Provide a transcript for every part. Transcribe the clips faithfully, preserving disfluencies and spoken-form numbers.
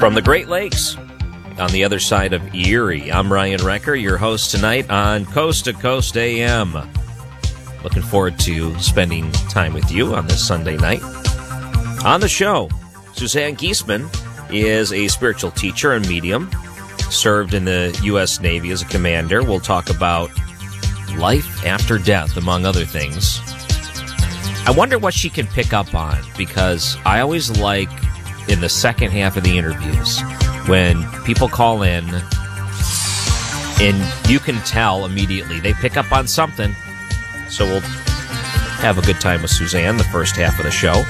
From the Great Lakes, on the other side of Erie, I'm Ryan Recker, your host tonight on Coast to Coast A M. Looking forward to spending time with you on this Sunday night. On the show, Suzanne Giesemann is a spiritual teacher and medium, served in the U S Navy as a commander. We'll talk about life after death, among other things. I wonder what she can pick up on, because I always like, in the second half of the interviews, when people call in and you can tell immediately they pick up on something. So we'll have a good time with Suzanne the first half of the show.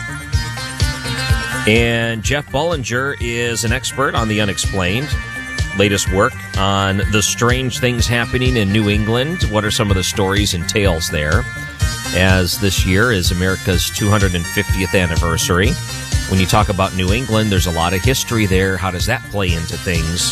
And Jeff Bullinger is an expert on the unexplained. Latest work on the strange things happening in New England. What are some of the stories and tales there? As this year is America's two hundred fiftieth anniversary. When you talk about New England, there's a lot of history there. How does that play into things?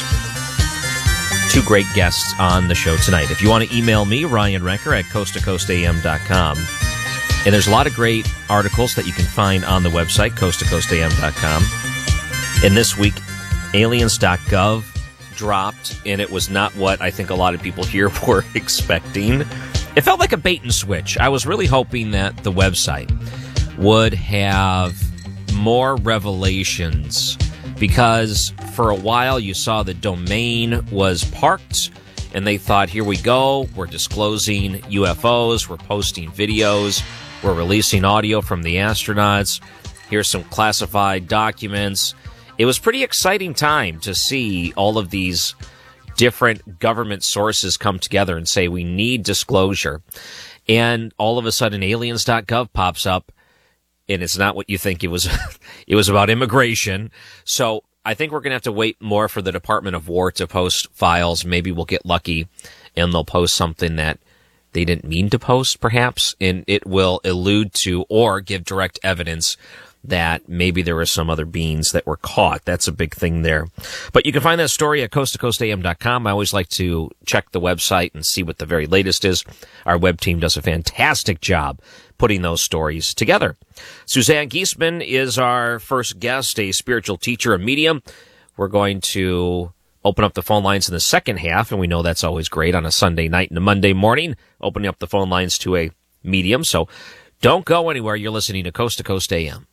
Two great guests on the show tonight. If you want to email me, Ryan Recker at coast to coast a m dot com. And there's a lot of great articles that you can find on the website, coast to coast a m dot com. And this week, aliens dot gov dropped, and it was not what I think a lot of people here were expecting. It felt like a bait and switch. I was really hoping that the website would have more revelations, because for a while you saw the domain was parked and they thought, here we go, we're disclosing U F Os, we're posting videos, we're releasing audio from the astronauts, here's some classified documents. It was a pretty exciting time to see all of these different government sources come together and say we need disclosure. And all of a sudden aliens dot gov pops up, and it's not what you think it was. It was about immigration. So I think we're going to have to wait more for the Department of War to post files. Maybe we'll get lucky and they'll post something that they didn't mean to post, perhaps, and it will allude to or give direct evidence that maybe there were some other beings that were caught. That's a big thing there. But you can find that story at coast to coast a m dot com. I always like to check the website and see what the very latest is. Our web team does a fantastic job putting those stories together. Suzanne Giesemann is our first guest, a spiritual teacher, a medium. We're going to open up the phone lines in the second half, and we know that's always great on a Sunday night and a Monday morning, opening up the phone lines to a medium. So don't go anywhere. You're listening to Coast to Coast A M.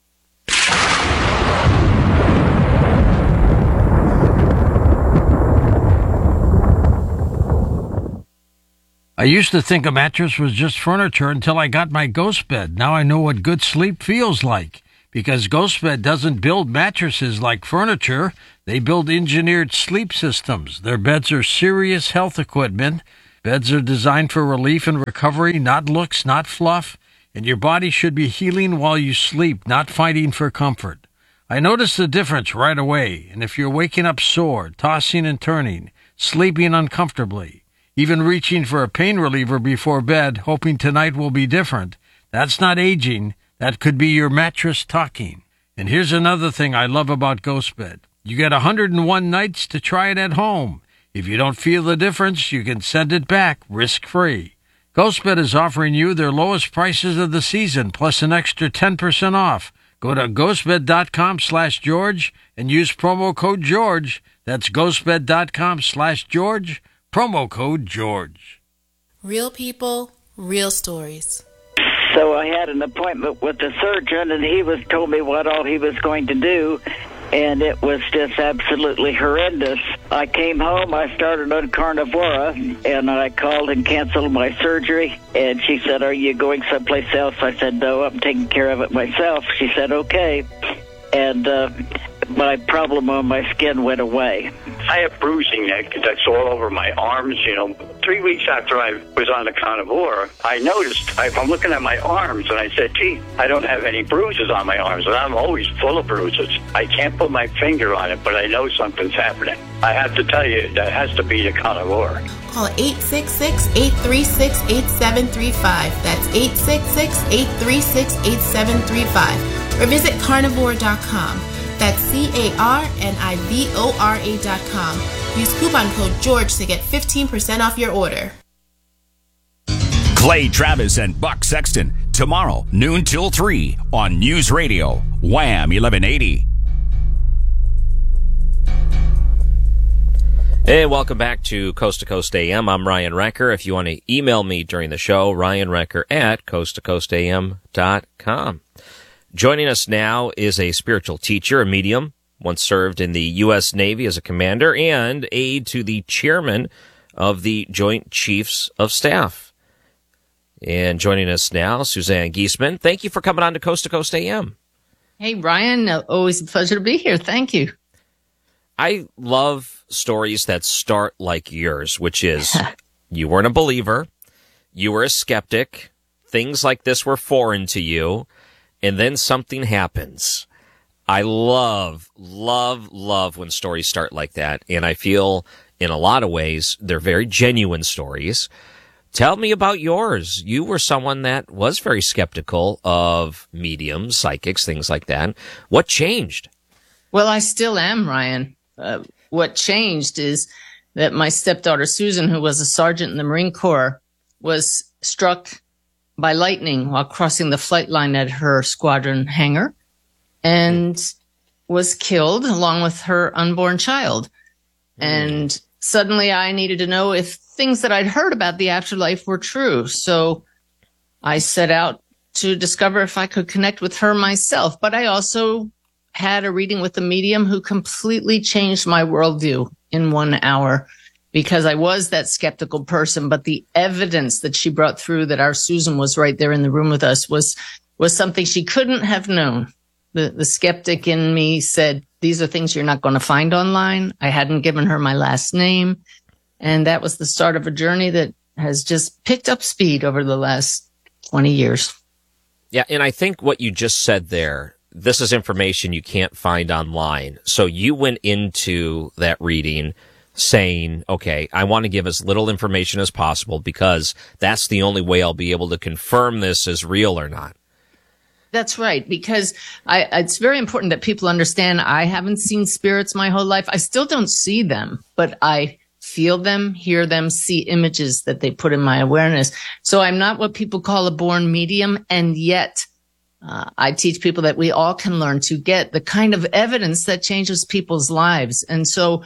I used to think a mattress was just furniture until I got my Ghost Bed. Now I know what good sleep feels like, because Ghost Bed doesn't build mattresses like furniture. They build engineered sleep systems. Their beds are serious health equipment. Beds are designed for relief and recovery, not looks, not fluff. And your body should be healing while you sleep, not fighting for comfort. I noticed the difference right away. And if you're waking up sore, tossing and turning, sleeping uncomfortably, even reaching for a pain reliever before bed, hoping tonight will be different, that's not aging. That could be your mattress talking. And here's another thing I love about Ghost Bed. You get one hundred one nights to try it at home. If you don't feel the difference, you can send it back risk-free. Ghost Bed is offering you their lowest prices of the season, plus an extra ten percent off. Go to ghostbed.com slash George and use promo code George. That's ghostbed.com slash George. Promo code George. Real people, real stories. So I had an appointment with the surgeon, and he was told me what all he was going to do, and it was just absolutely horrendous. I came home, I started on Carnivora, and I called and canceled my surgery, and she said, "Are you going someplace else?" I said, "No, I'm taking care of it myself." She said, "Okay." And uh, my problem on my skin went away. I have bruising that, that's all over my arms, you know. Three weeks after I was on the Carnivora, I noticed, I, I'm looking at my arms, and I said, gee, I don't have any bruises on my arms, and I'm always full of bruises. I can't put my finger on it, but I know something's happening. I have to tell you, that has to be the Carnivora. Call eight six six, eight three six, eight seven three five. That's eight six six, eight three six, eight seven three five. Or visit carnivore dot com. That's C A R N I V O R A dot com. Use coupon code George to get fifteen percent off your order. Clay Travis and Buck Sexton, tomorrow, noon till three on News Radio, Wham eleven eighty. Hey, welcome back to Coast to Coast A M. I'm Ryan Recker. If you want to email me during the show, Ryan Recker at coast to coast a m dot com. Joining us now is a spiritual teacher, a medium, once served in the U S Navy as a commander and aide to the chairman of the Joint Chiefs of Staff. And joining us now, Suzanne Giesemann. Thank you for coming on to Coast to Coast A M. Hey, Ryan, always a pleasure to be here. Thank you. I love stories that start like yours, which is you weren't a believer, you were a skeptic, things like this were foreign to you, and then something happens. I love, love, love when stories start like that, and I feel in a lot of ways they're very genuine stories. Tell me about yours. You were someone that was very skeptical of mediums, psychics, things like that. What changed? Well, I still am, Ryan. Uh, what changed is that my stepdaughter, Susan, who was a sergeant in the Marine Corps, was struck by lightning while crossing the flight line at her squadron hangar and was killed along with her unborn child. Mm. And suddenly I needed to know if things that I'd heard about the afterlife were true. So I set out to discover if I could connect with her myself. But I also had a reading with a medium who completely changed my worldview in one hour because I was that skeptical person. But the evidence that she brought through that our Susan was right there in the room with us was, was something she couldn't have known. The, the skeptic in me said, these are things you're not going to find online. I hadn't given her my last name. And that was the start of a journey that has just picked up speed over the last twenty years. Yeah. And I think what you just said there, this is information you can't find online. So you went into that reading saying, okay, I want to give as little information as possible because that's the only way I'll be able to confirm this is real or not. That's right, because I, it's very important that people understand I haven't seen spirits my whole life. I still don't see them, but I feel them, hear them, see images that they put in my awareness. So I'm not what people call a born medium, and yet Uh, I teach people that we all can learn to get the kind of evidence that changes people's lives. And so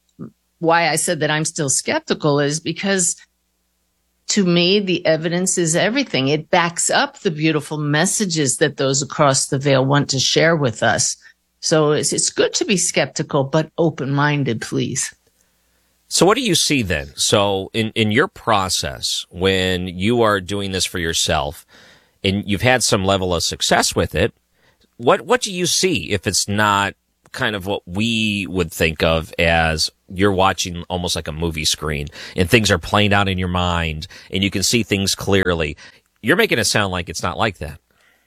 why I said that I'm still skeptical is because to me, the evidence is everything. It backs up the beautiful messages that those across the veil want to share with us. So it's, it's good to be skeptical, but open-minded, please. So what do you see then? So in, in your process, when you are doing this for yourself, and you've had some level of success with it, what what do you see if it's not kind of what we would think of as you're watching almost like a movie screen and things are playing out in your mind and you can see things clearly? You're making it sound like it's not like that.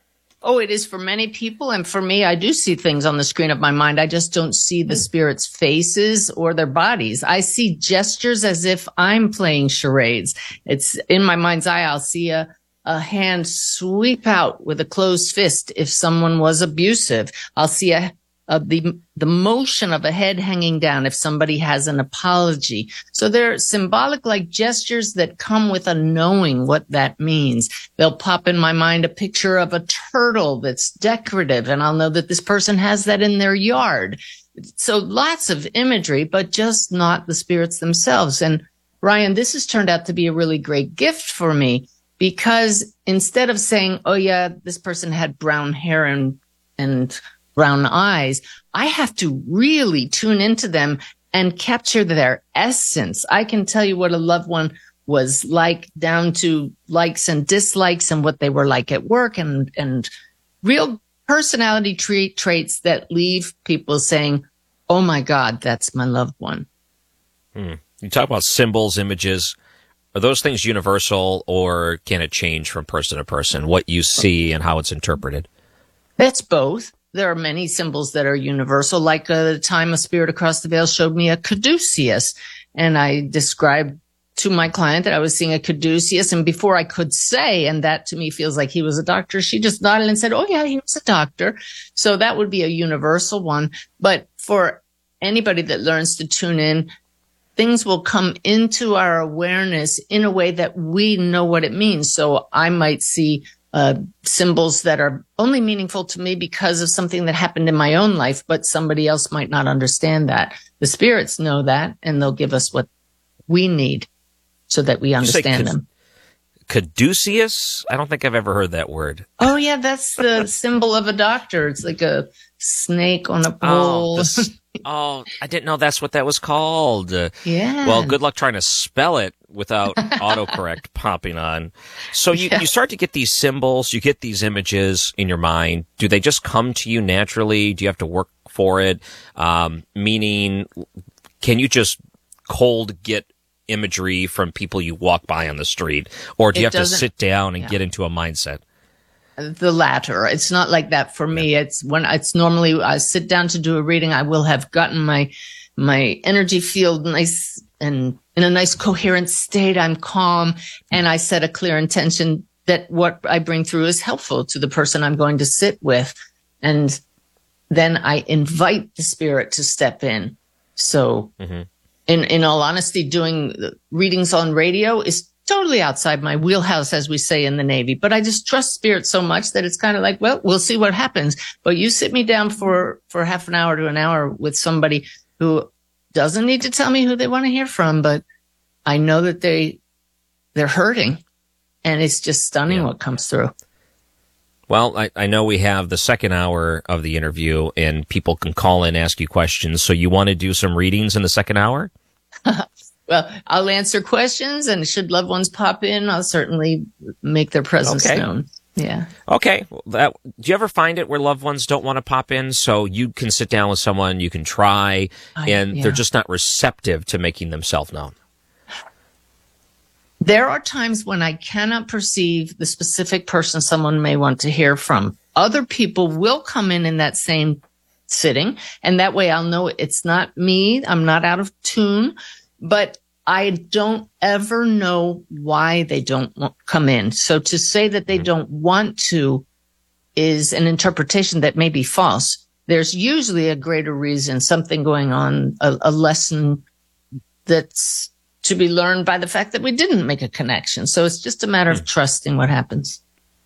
Oh, it is for many people. And for me, I do see things on the screen of my mind. I just don't see the spirits' faces or their bodies. I see gestures as if I'm playing charades. It's in my mind's eye. I'll see a a hand sweep out with a closed fist if someone was abusive. I'll see a, a the the motion of a head hanging down if somebody has an apology. So they're symbolic like gestures that come with a knowing what that means. They'll pop in my mind a picture of a turtle that's decorative, and I'll know that this person has that in their yard. So lots of imagery, but just not the spirits themselves. And Ryan, this has turned out to be a really great gift for me. Because instead of saying, oh, yeah, this person had brown hair and, and brown eyes, I have to really tune into them and capture their essence. I can tell you what a loved one was like down to likes and dislikes and what they were like at work and, and real personality tra- traits that leave people saying, oh, my God, that's my loved one. Hmm. You talk about symbols, images. Are those things universal, or can it change from person to person, what you see and how it's interpreted? That's both. There are many symbols that are universal, like uh, the time a spirit across the veil showed me a caduceus, and I described to my client that I was seeing a caduceus, and before I could say, and that to me feels like he was a doctor, she just nodded and said, oh, yeah, he was a doctor. So that would be a universal one. But for anybody that learns to tune in, things will come into our awareness in a way that we know what it means. So I might see uh, symbols that are only meaningful to me because of something that happened in my own life, but somebody else might not understand that. The spirits know that, and they'll give us what we need so that we understand them. Caduceus? I don't think I've ever heard that word. Oh, yeah, that's the symbol of a doctor. It's like a snake on a pole. Oh, this, oh I didn't know that's what that was called. Uh, yeah. Well, good luck trying to spell it without autocorrect popping on. So you, Yeah. you start to get these symbols, you get these images in your mind. Do they just come to you naturally? Do you have to work for it? Um, meaning, can you just cold get imagery from people you walk by on the street? Or do you It have to doesn't- sit down and yeah. get into a mindset? The latter. It's not like that for me. It's when it's normally I sit down to do a reading, I will have gotten my my energy field nice and in a nice coherent state. I'm calm, and I set a clear intention that what I bring through is helpful to the person I'm going to sit with, and then I invite the spirit to step in. So, Mm-hmm. in in all honesty, doing readings on radio is totally outside my wheelhouse, as we say in the Navy. But I just trust spirit so much that it's kind of like, well, we'll see what happens. But you sit me down for, for half an hour to an hour with somebody who doesn't need to tell me who they want to hear from, but I know that they, they're hurting. And it's just stunning Yeah. what comes through. Well, I, I know we have the second hour of the interview, and people can call in, ask you questions. So you want to do some readings in the second hour? Well, I'll answer questions, and should loved ones pop in, I'll certainly make their presence Okay. known. Yeah. Okay. Well, that, do you ever find it where loved ones don't want to pop in? So you can sit down with someone, you can try, I- and yeah. they're just not receptive to making themselves known. There are times when I cannot perceive the specific person someone may want to hear from. Other people will come in in that same sitting, and that way I'll know it's not me. I'm not out of tune, but I don't ever know why they don't want, come in. So to say that they don't want to is an interpretation that may be false. There's usually a greater reason, something going on, a, a lesson that's to be learned by the fact that we didn't make a connection. So it's just a matter of trusting what happens.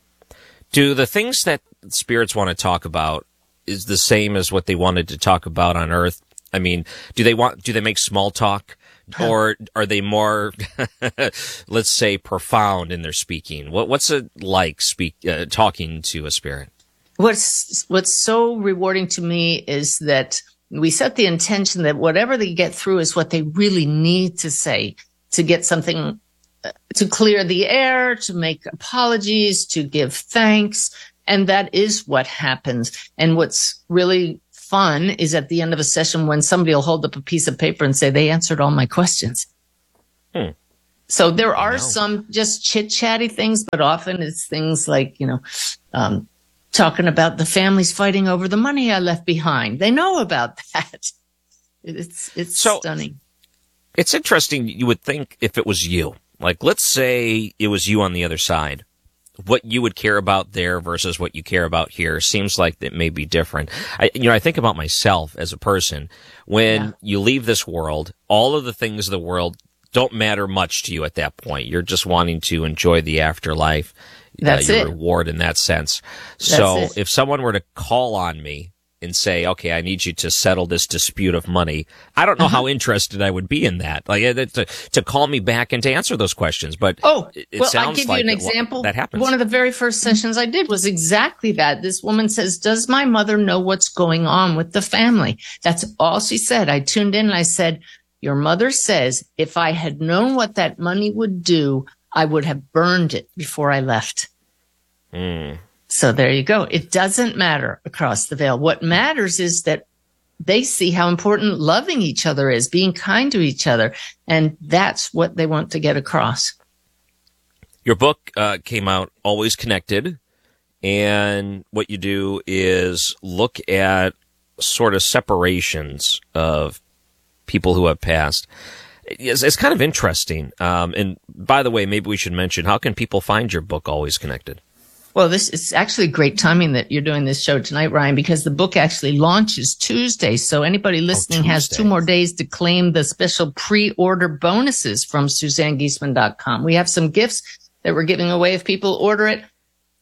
Do the things that spirits want to talk about is the same as what they wanted to talk about on Earth? I mean, do they want, do they make small talk, or are they more, let's say, profound in their speaking? What, what's it like speak, uh, talking to a spirit? What's, what's so rewarding to me is that we set the intention that whatever they get through is what they really need to say to get something, uh, to clear the air, to make apologies, to give thanks. And that is what happens. And what's really fun is at the end of a session when somebody will hold up a piece of paper and say, they answered all my questions. Hmm. So there are Wow. some just chit chatty things, but often it's things like, you know, um, talking about the families fighting over the money I left behind. They know about that. It's, it's So- stunning. It's interesting. You would think if it was you, like, let's say it was you on the other side, what you would care about there versus what you care about here seems like it may be different. I, you know, I think about myself as a person. When Yeah. you leave this world, all of the things of the world don't matter much to you at that point. You're just wanting to enjoy the afterlife. That's uh, your it. reward in that sense. So it. if someone were to call on me and say, okay, I need you to settle this dispute of money, I don't know Uh-huh. how interested I would be in that. Like uh, to, to call me back and to answer those questions. But Oh, it, it well, sounds I'll give like you an that- example. that happens. One of the very first sessions I did was exactly that. This woman says, does my mother know what's going on with the family? That's all she said. I tuned in and I said, your mother says, if I had known what that money would do, I would have burned it before I left. Mm. So there you go. It doesn't matter across the veil. What matters is that they see how important loving each other is, being kind to each other. And that's what they want to get across. Your book uh, came out, Always Connected, and what you do is look at sort of separations of people who have passed. It's, it's kind of interesting. Um, and by the way, maybe we should mention, how can people find your book, Always Connected? Well, this is actually great timing that you're doing this show tonight, Ryan, because the book actually launches Tuesday. So anybody listening has Tuesday. two more days to claim the special pre-order bonuses from Suzanne Giesman dot com. We have some gifts that we're giving away if people order it.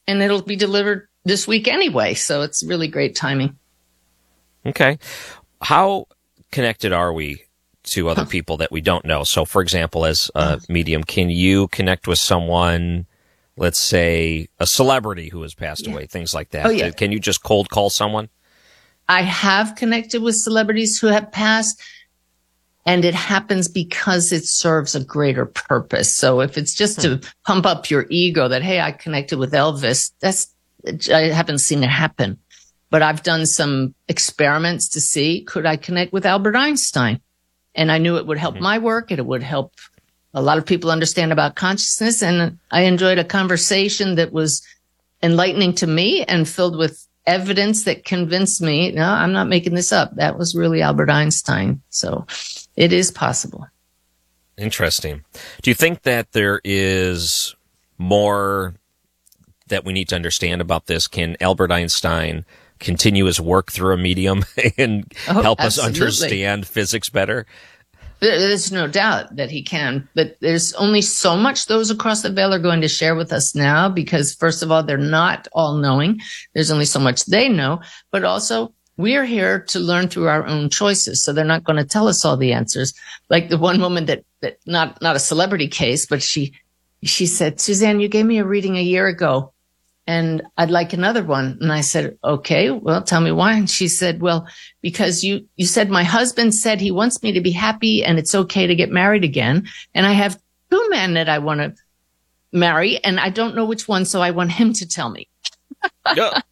and it'll be delivered this week anyway. So it's really great timing. Okay. How connected are we to other people that we don't know? So, for example, as a medium, can you connect with someone, let's say a celebrity who has passed Yeah. away, things like that? Oh, yeah. Can you just cold call someone? I have connected with celebrities who have passed, and it happens because it serves a greater purpose. So if it's just to pump up your ego that, hey, I connected with Elvis, that's, I haven't seen it happen. But I've done some experiments to see, could I connect with Albert Einstein? And I knew it would help my work, and it would help a lot of people understand about consciousness. And I enjoyed a conversation that was enlightening to me and filled with evidence that convinced me, no, I'm not making this up. That was really Albert Einstein. So it is possible. Interesting. Do you think that there is more that we need to understand about this? Can Albert Einstein continue his work through a medium and Oh, help us absolutely. understand physics better? There- There's no doubt that he can, but there's only so much those across the veil are going to share with us now because, first of all, they're not all knowing. There's only so much they know, but also we're here to learn through our own choices. So they're not going to tell us all the answers. Like the one woman that, that not, not a celebrity case, but she, she said, Suzanne, you gave me a reading a year ago and I'd like another one. And I said, okay, well, tell me why. And she said, well, because you, you said my husband said he wants me to be happy and it's okay to get married again. And I have two men that I want to marry and I don't know which one. So I want him to tell me. Yeah.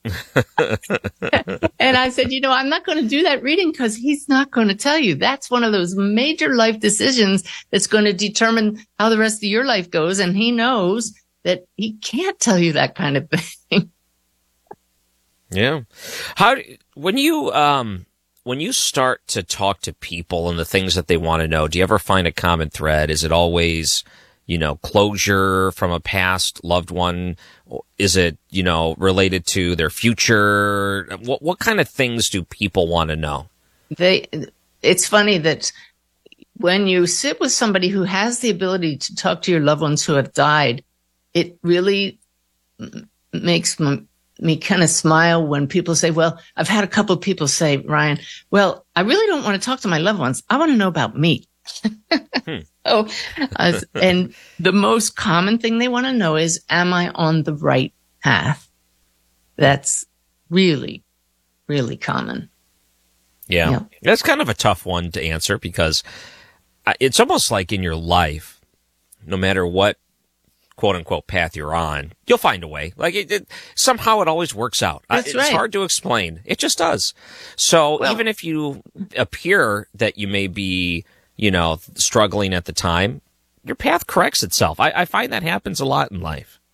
And I said, you know, I'm not going to do that reading because he's not going to tell you. That's one of those major life decisions that's going to determine how the rest of your life goes. And he knows that he can't tell you that kind of thing. Yeah. How when you um when you start to talk to people and the things that they want to know, do you ever find a common thread? Is it always, you know, closure from a past loved one? Is it, you know, related to their future? What what kind of things do people want to know? They, it's funny that when you sit with somebody who has the ability to talk to your loved ones who have died, it really m- makes m- me kind of smile when people say, well, I've had a couple of people say, Ryan, well, I really don't want to talk to my loved ones. I want to know about me. Hmm. Oh, uh, and the most common thing they want to know is, am I on the right path? That's really, really common. Yeah. Yeah. That's kind of a tough one to answer because uh, it's almost like in your life, no matter what quote unquote path you're on, you'll find a way. Like it, it somehow it always works out. That's it's right. hard to explain. It just does. So Well- even if you appear that you may be, you know, struggling at the time, your path corrects itself. I, I find that happens a lot in life.